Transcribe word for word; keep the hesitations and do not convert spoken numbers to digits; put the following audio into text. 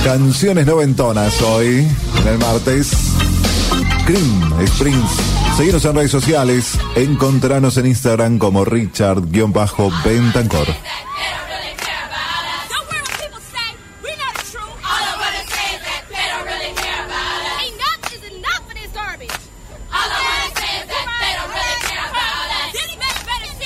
Canciones noventonas hoy, en el martes. Cream Springs. Seguinos en redes sociales. Encontranos en Instagram como Richard-Bentancor.